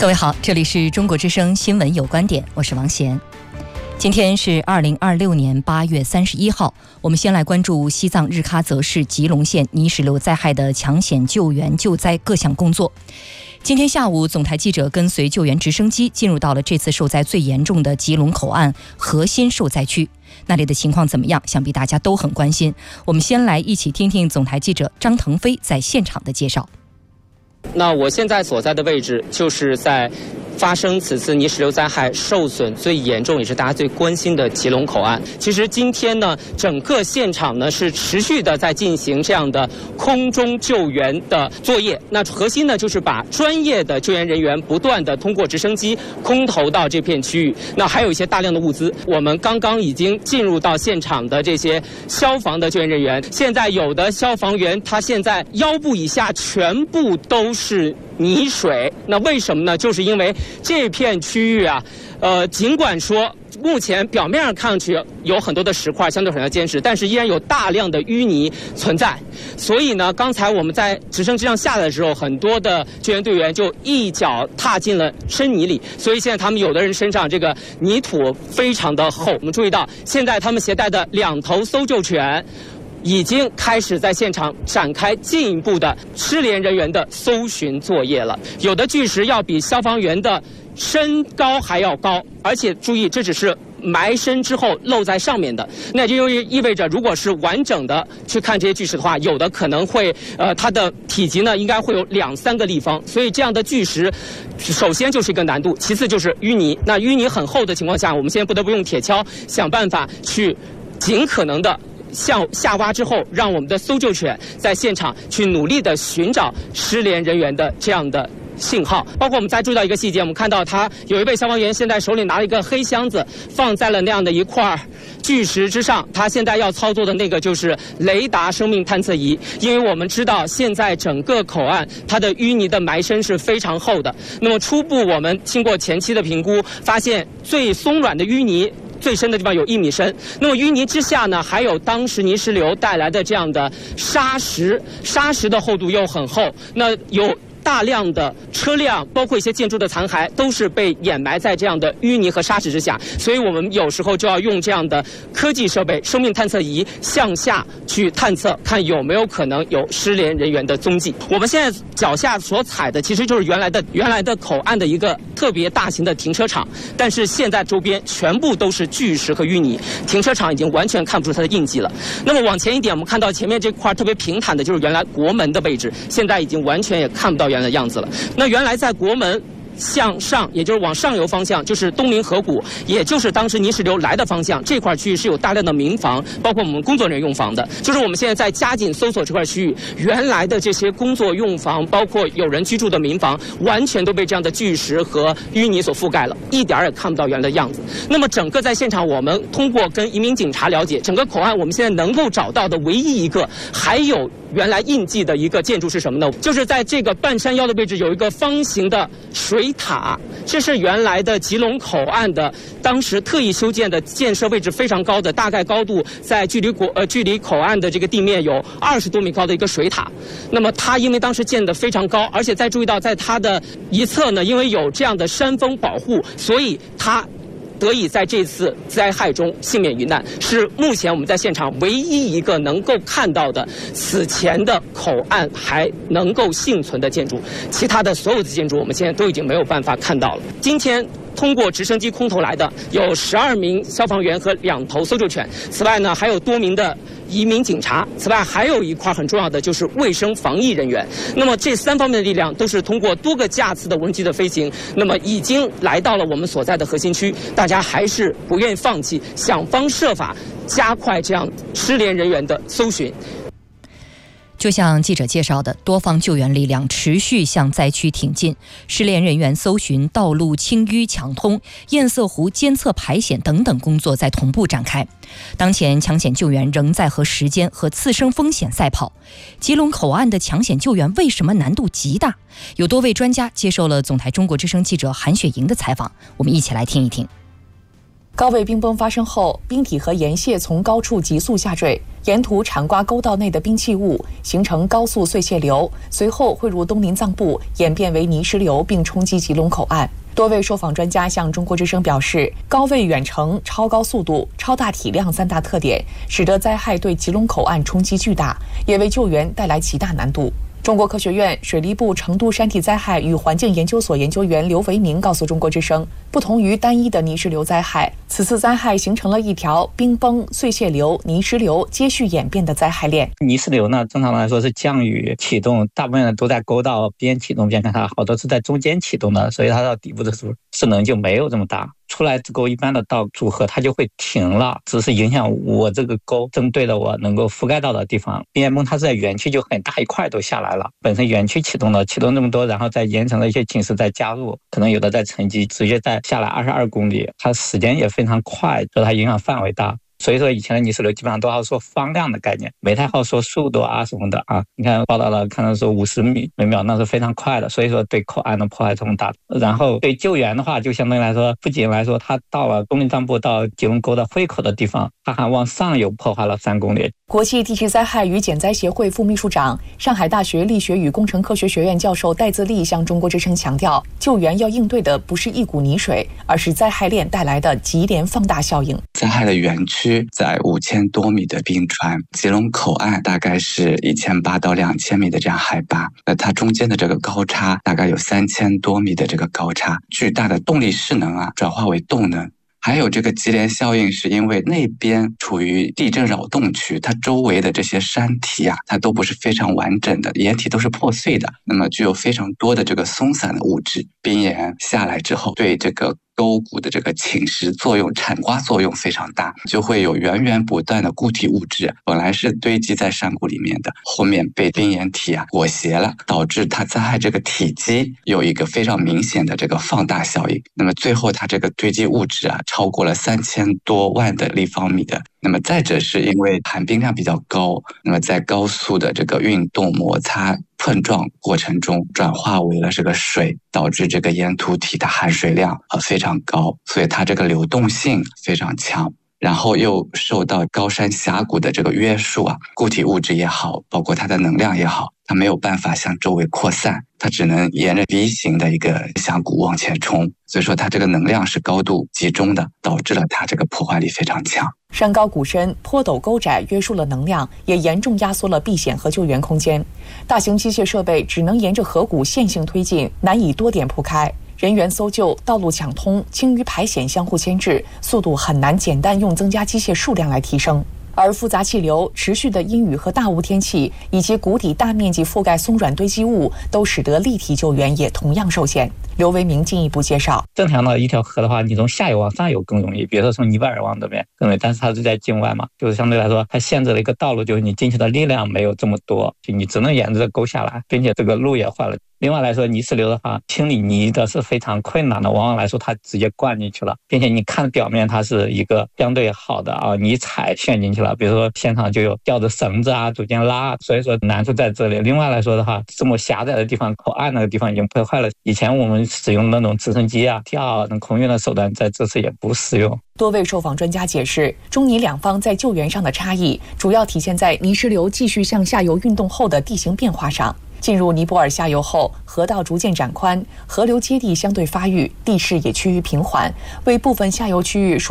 各位好，这里是中国之声新闻有观点，我是王贤。今天是2026年8月31号，我们先来关注西藏日喀则市吉隆县泥石流灾害的抢险救援救灾各项工作。今天下午，总台记者跟随救援直升机进入到了这次受灾最严重的吉隆口岸核心受灾区，那里的情况怎么样？想必大家都很关心。我们先来一起听听总台记者张腾飞在现场的介绍。 那我现在所在的位置就是在发生此次泥石流灾害受损最严重也是大家最关心的吉隆口岸。其实今天呢，整个现场呢是持续的在进行这样的空中救援的作业。那核心呢就是把专业的救援人员不断的通过直升机空投到这片区域。那还有一些大量的物资，我们刚刚已经进入到现场的这些消防的救援人员，现在有的消防员他现在腰部以下全部都是泥水。那为什么呢？就是因为这片区域啊，尽管说目前表面上看上去有很多的石块相对很坚实，但是依然有大量的淤泥存在。所以呢，刚才我们在直升机上下来的时候，很多的救援队员就一脚踏进了深泥里，所以现在他们有的人身上这个泥土非常的厚。我们注意到，现在他们携带的2头搜救犬已经开始在现场展开进一步的失联人员的搜寻作业了。有的巨石要比消防员的身高还要高，而且注意，这只是埋深之后露在上面的，那就意味着，如果是完整的去看这些巨石的话，有的可能会它的体积呢应该会有2-3个立方。所以这样的巨石，首先就是一个难度，其次就是淤泥。那淤泥很厚的情况下，我们现在不得不用铁锹想办法去尽可能的向下挖之后，让我们的搜救犬在现场去努力的寻找失联人员的这样的信号。包括我们再注意到一个细节，我们看到他有一位消防员现在手里拿了一个黑箱子，放在了那样的一块巨石之上。他现在要操作的那个就是雷达生命探测仪，因为我们知道现在整个口岸它的淤泥的埋深是非常厚的。那么初步我们经过前期的评估，发现最松软的淤泥最深的地方有1米深，那么淤泥之下呢，还有当时泥石流带来的这样的沙石，沙石的厚度又很厚，那有大量的车辆，包括一些建筑的残骸，都是被掩埋在这样的淤泥和沙石之下。所以我们有时候就要用这样的科技设备，生命探测仪向下去探测，看有没有可能有失联人员的踪迹。我们现在脚下所踩的其实就是原来的口岸的一个特别大型的停车场，但是现在周边全部都是巨石和淤泥，停车场已经完全看不出它的印记了。那么往前一点，我们看到前面这块特别平坦的就是原来国门的位置，现在已经完全也看不到原来的样子了。那原来在国门向上，也就是往上游方向，就是东明河谷，也就是当时泥石流来的方向，这块区域是有大量的民房，包括我们工作人员用房的。就是我们现在在加紧搜索这块区域，原来的这些工作用房，包括有人居住的民房，完全都被这样的巨石和淤泥所覆盖了，一点也看不到原来的样子。那么整个在现场，我们通过跟移民警察了解，整个口岸我们现在能够找到的唯一一个还有原来印记的一个建筑是什么呢？就是在这个半山腰的位置有一个方形的水塔，这是原来的吉隆口岸的当时特意修建的，建设位置非常高的，大概高度在距离口岸的这个地面有20多米高的一个水塔。那么它因为当时建得非常高，而且再注意到在它的一侧呢，因为有这样的山峰保护，所以它得以在这次灾害中幸免于难，是目前我们在现场唯一一个能够看到的此前的口岸还能够幸存的建筑，其他的所有的建筑我们现在都已经没有办法看到了。今天通过直升机空投来的有12名消防员和2头搜救犬，此外呢还有多名的移民警察，此外还有一块很重要的就是卫生防疫人员。那么这3方面的力量都是通过多个架次的无人机的飞行，那么已经来到了我们所在的核心区。大家还是不愿意放弃，想方设法加快这样失联人员的搜寻。 就像记者介绍的，多方救援力量持续向灾区挺进，失联人员搜寻、道路清淤抢通、堰塞湖监测排险等等工作在同步展开。当前抢险救援仍在和时间和次生风险赛跑。吉隆口岸的抢险救援为什么难度极大？有多位专家接受了总台中国之声记者韩雪莹的采访，我们一起来听一听。 高位冰崩发生后，冰体和岩屑从高处急速下坠，沿途铲刮沟道内的冰气物，形成高速碎屑流，随后汇入东临藏部，演变为泥石流，并冲击吉隆口岸。多位受访专家向中国之声表示，高位远程、超高速度、超大体量三大特点，使得灾害对吉隆口岸冲击巨大，也为救援带来极大难度。中国科学院水利部成都山体灾害与环境研究所研究员刘维明告诉中国之声，不同于单一的泥石流灾害，此次灾害形成了一条冰崩、碎屑流、泥石流接续演变的灾害链。 泥石流呢，正常来说是降雨启动，大部分都在沟道边启动边开它，好多是在中间启动的，所以它到底部的时候势能就没有这么大。出来之后，一般的道组合它就会停了，只是影响我这个沟针对了我能够覆盖到的地方。边崩它是在园区就很大一块都下来了，本身园区启动这么多，然后再延长的一些侵蚀再加入，可能有的在沉积，直接再下来22公里，它时间也非常快，所以它影响范围大。所以说以前的泥石流基本上都要说方量的概念，没太好说速度啊什么的啊。你看报道了，看到说50米每秒，那是非常快的，所以说对口岸的破坏这么大。然后对救援的话，就相对来说，不仅来说它到了东临藏部到吉隆沟的汇口的地方，它还往上游破坏了3公里。 国际地质灾害与减灾协会副秘书长、上海大学力学与工程科学学院教授戴自立向中国之声强调，救援要应对的不是一股泥水，而是灾害链带来的级联放大效应。 灾害的园区在5000多米的冰川，吉隆口岸大概是1800到2000米的这样海拔，那它中间的这个高差大概有3000多米的这个高差，巨大的动力势能转化为动能。还有这个级联效应，是因为那边处于地震扰动区，它周围的这些山体它都不是非常完整的，岩体都是破碎的，那么具有非常多的这个松散的物质，冰岩下来之后对这个沟谷的这个侵蚀作用、铲刮作用非常大，就会有源源不断的固体物质，本来是堆积在山谷里面的，后面被冰岩体裹挟了，导致它灾害这个体积有一个非常明显的这个放大效应。那么最后它这个堆积物质超过了3000多万的立方米的。那么再者是因为含冰量比较高，那么在高速的这个运动摩擦碰撞过程中转化为了这个水，导致这个岩土体的含水量非常高，所以它这个流动性非常强。然后又受到高山峡谷的这个约束固体物质也好，包括它的能量也好，它没有办法向周围扩散，它只能沿着 V 型的一个峡谷往前冲，所以说它这个能量是高度集中的，导致了它这个破坏力非常强。 山高谷深、坡陡沟窄约束了能量，也严重压缩了避险和救援空间。大型机械设备只能沿着河谷线性推进，难以多点铺开。人员搜救、道路抢通、清淤排险相互牵制，速度很难简单用增加机械数量来提升。而复杂气流、持续的阴雨和大雾天气，以及谷底大面积覆盖松软堆积物，都使得立体救援也同样受限。刘维明进一步介绍， 正常的一条河的话，你从下游往上游更容易，比如说从尼泊尔往这边更容易，但是它是在境外嘛，就是相对来说它限制了一个道路，就是你进去的力量没有这么多，就你只能沿着沟下来，并且这个路也坏了。另外来说，泥石流的话，清理泥的是非常困难的，往往来说它直接灌进去了，并且你看表面它是一个相对好的泥踩陷进去了，比如说现场就有吊着绳子逐渐拉，所以说难处在这里。另外来说的话，这么狭窄的地方，口岸那个地方已经破坏了，以前我们使用那种直升机跳空运的手段，在这次也不适用。 多位受访专家解释，中泥两方在救援上的差异，主要体现在泥石流继续向下游运动后的地形变化上。进入尼泊尔下游后，河道逐渐展宽，河流接地相对发育，地势也趋于平缓，为部分下游区域